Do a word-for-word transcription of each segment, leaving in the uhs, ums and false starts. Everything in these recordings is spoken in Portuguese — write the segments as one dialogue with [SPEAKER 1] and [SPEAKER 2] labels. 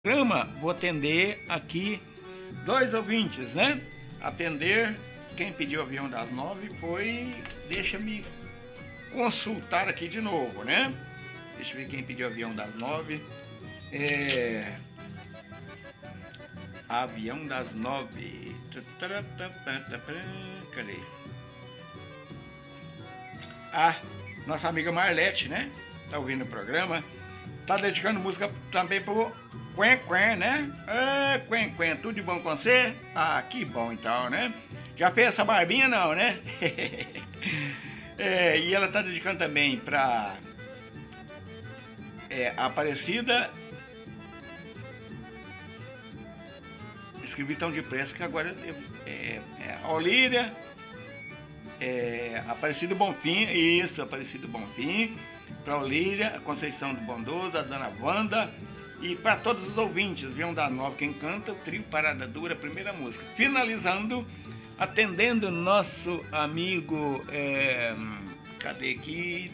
[SPEAKER 1] Programa, vou atender aqui dois ouvintes, né? Atender, quem pediu o avião das nove foi, deixa-me consultar aqui de novo, né? Deixa eu ver quem pediu o avião das nove. É... Avião das nove. Cadê? Ah, nossa amiga Marlete, né? Tá ouvindo o programa. Tá dedicando música também pro Quen Quen, né? Ah, Quen Quen, tudo de bom com você? Ah, que bom então, né? Já fez essa barbinha não, né? É, e ela tá dedicando também pra é, Aparecida. Escrevi tão depressa que agora é, é, Olíria, é, Aparecido Bonfim, isso, Aparecido Bonfim, para Olíria, a Conceição do Bondoso, a Dona Wanda e para todos os ouvintes, Vião da Nova, quem canta, o trio Parada Dura, a primeira música. Finalizando, atendendo nosso amigo, é, cadê aqui?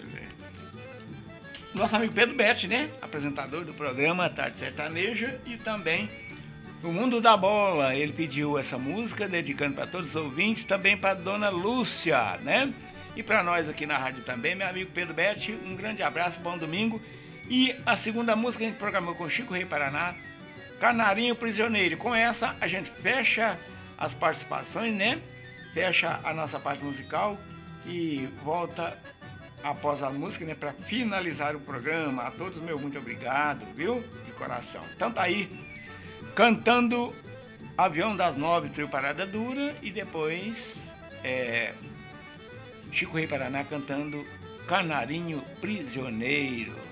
[SPEAKER 1] Nosso amigo Pedro Betti, né? Apresentador do programa Tarde Sertaneja e também O Mundo da Bola. Ele pediu essa música, dedicando para todos os ouvintes, também para Dona Lúcia, né? E para nós aqui na rádio também, meu amigo Pedro Betti, um grande abraço, bom domingo. E a segunda música a gente programou com Chico Rei Paraná, Canarinho Prisioneiro. Com essa a gente fecha as participações, né? Fecha a nossa parte musical e volta após a música, né? Para finalizar o programa. A todos, meu muito obrigado, viu? De coração. Então tá aí, cantando Avião das Nove, trio Parada Dura, e depois é, Chico Rei Paraná cantando Canarinho Prisioneiro.